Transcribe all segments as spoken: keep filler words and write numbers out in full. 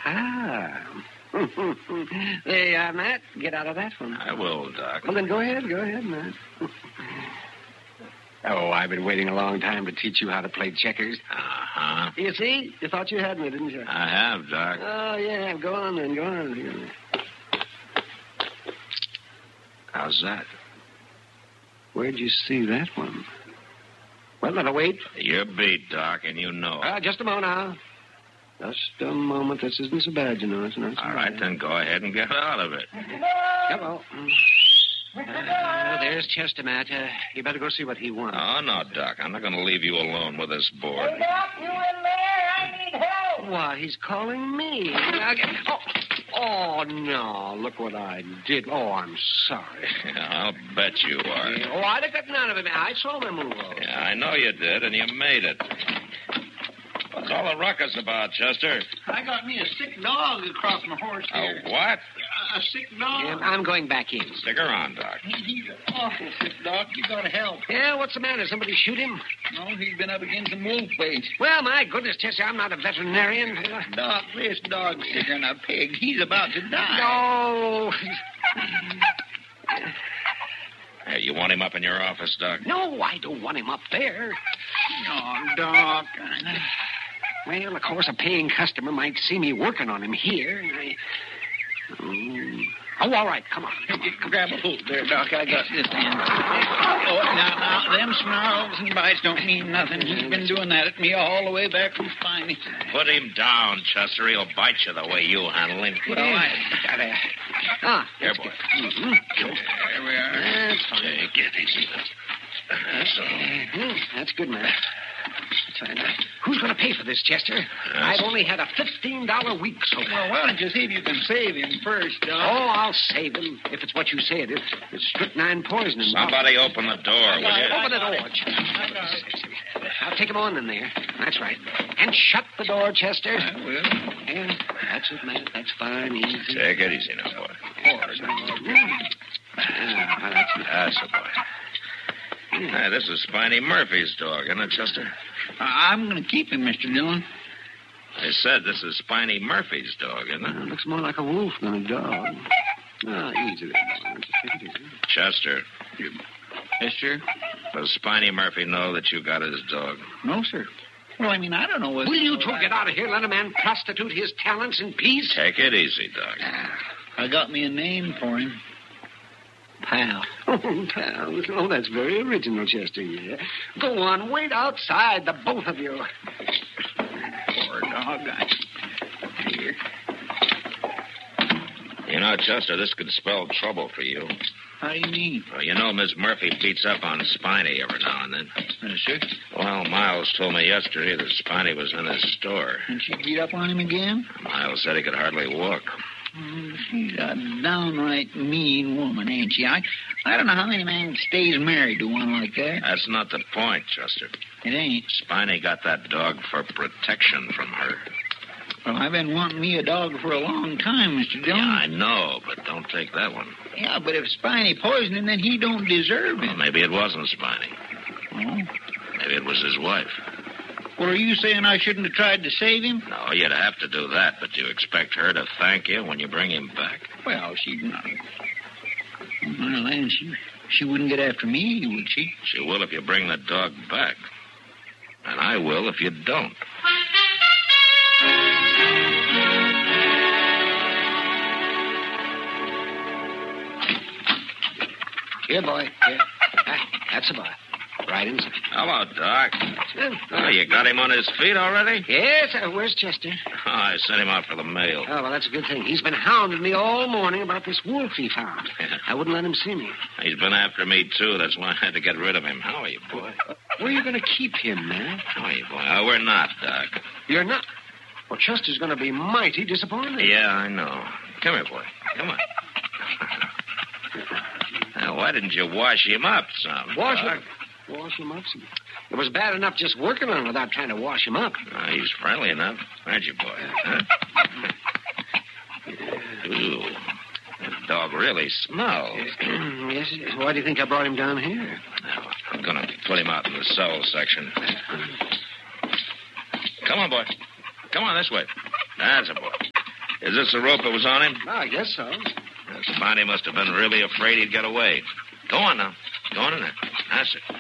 Ah. There you are, Matt. Get out of that one. I will, Doc. Well, then go ahead. Go ahead, Matt. Oh, I've been waiting a long time to teach you how to play checkers. Uh-huh. You see? You thought you had me, didn't you? I have, Doc. Oh, yeah. Go on, then. Go on. How's that? Where'd you see that one? Well, now, wait. You're beat, Doc, and you know it. Uh, just a moment now. Just a moment. This isn't so bad, you know. It's not so All right, bad. then go ahead and get out of it. Hello. Uh, there's Chester, Matt. Uh, you better go see what he wants. Oh, no, Doc. I'm not going to leave you alone with this board. Hey, Doc, you in there? I need help. Why, he's calling me. Now, get- Oh, oh, no. Look what I did. Oh, I'm sorry. Yeah, I'll bet you are. Oh, I'd have got none of it. I saw him move over. Yeah, I know you did, and you made it. What's all the ruckus about, Chester? I got me a sick dog across my horse here. A what? A sick dog. Yeah, I'm going back in. Stick around, Doc. He, he's an awful sick dog. You gotta help. Yeah, what's the matter? Somebody shoot him? No, he's been up against some wolf bait. Well, my goodness, Chester, I'm not a veterinarian. Doc, this dog's sicker than a pig. He's about to die. No. Hey, you want him up in your office, Doc? No, I don't want him up there. Oh, Doc. Well, of course, a paying customer might see me working on him here. And I... Mm. Oh, all right. Come on. Come on. Come Grab a hold there, Doc. I got this end. Oh, now, now, them snarls and bites don't mean nothing. He's been doing that at me all the way back from Spiny. Put him down, Chester. He'll bite you the way you handle him. Well, I gotta... Ah, Here, that's boy. good. Mm-hmm. There we are. That's fine. Take it easy. That's all. Mhm. That's good, man. That's fine. Who's going to pay for this, Chester? I've only had a fifteen dollars a week so far. Well, why don't you see if you can save him first, Doc? Oh, I'll save him, if it's what you said. It's, it's strychnine poisoning. Somebody open the door, will you? Open the door, Chester. I'll take him on in there. That's right. And shut the door, Chester. I will. Yeah, that's it, man. That's fine, easy. Take it easy now, boy. Yeah, that's it. That's a boy. Hey, this is Spiny Murphy's dog, isn't it, Chester? I'm going to keep him, Mister Dillon. I said this is Spiny Murphy's dog, isn't It it? looks more like a wolf than a dog. Ah, easy there, boy. Just take it easy. Chester, Yes, sir? does Spiny Murphy know that you got his dog? No, sir. Well, I mean, I don't know what... Will you two get out of here? Let a man prostitute his talents in peace? Take it easy, Doc. I got me a name for him. Pal. Oh, pal. Oh, that's very original, Chester, yeah. Go on, wait outside, the both of you. Poor dog. I... Here. You know, Chester, this could spell trouble for you. How do you mean? Well, you know, Miss Murphy beats up on Spiny every now and then. Yes, sir. Well, Miles told me yesterday that Spiny was in his store. And she beat up on him again? Miles said he could hardly walk. Mm, she's a downright mean woman, ain't she? I, I don't know how any man stays married to one like that. That's not the point, Chester. It ain't. Spiny got that dog for protection from her. Well, I've been wanting me a dog for a long time, Mister Dillon. Yeah, I know, but don't take that one. Yeah, but if Spiny poisoned him, then he don't deserve Well, it. maybe it wasn't Spiny. Oh? Maybe it was his wife. Well, are you saying I shouldn't have tried to save him? No, you'd have to do that, but you expect her to thank you when you bring him back? Well, she'd not. Well, then she, she wouldn't get after me, would she? She will if you bring the dog back. And I will if you don't. Here, boy. Here. Ah, that's a boy. Right inside. Hello, Doc. Oh, you got him on his feet already? Yes, uh, where's Chester? Oh, I sent him out for the mail. Oh, well, that's a good thing. He's been hounding me all morning about this wolf he found. I wouldn't let him see me. He's been after me, too. That's why I had to get rid of him. How are you, boy? Where are you going to keep him, man? How are you, boy? Oh, we're not, Doc. You're not. Well, Chester's going to be mighty disappointed. Yeah, I know. Come here, boy. Come on. Now, why didn't you wash him up some? Wash Doc? him. Wash him up some. It was bad enough just working on him without trying to wash him up. Oh, he's friendly enough, aren't you, boy? Huh? Ooh, that dog really smells. Yes. Why do you think I brought him down here? Now, I'm going to put him out in the cell section. Come on, boy. Come on this way. That's a boy. Is this the rope that was on him? Oh, I guess so. Well, Spotty must have been really afraid he'd get away. Go on now. Go on in there. That's it.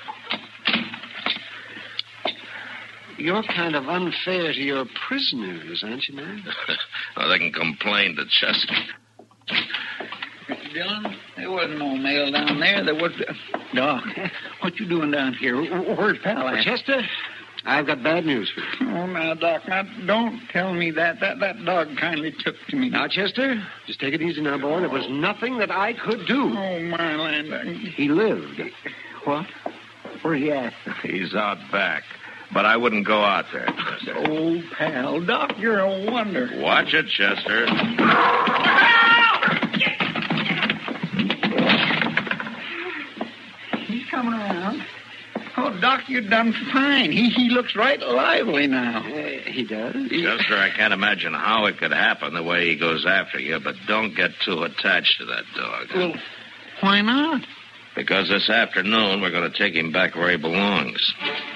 You're kind of unfair to your prisoners, aren't you, man? Well, they can complain to Chester. Mister Dillon, there wasn't no mail down there. There was... Doc, what you doing down here? Where's Pal at? Chester, I've got bad news for you. Oh, now, Doc, now, don't tell me that. That that dog kindly took to me. Now, Chester, just take it easy now, boy. There was nothing that I could do. Oh, my land. He lived. What? Where's he at? He's out back. But I wouldn't go out there, Chester. Oh, Pal, Doc, you're a wonder. Watch it, Chester. He's coming around. Oh, Doc, you done fine. He he looks right lively now. Uh, he does? Chester, I can't imagine how it could happen the way he goes after you, but don't get too attached to that dog. Well, why not? Because this afternoon we're going to take him back where he belongs.